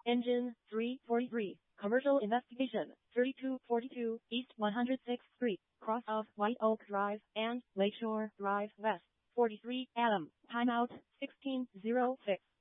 Engine 343. Commercial investigation 3242 East 106th Street, cross of White Oak Drive and Lakeshore Drive West. 43 Adam. Timeout 1606.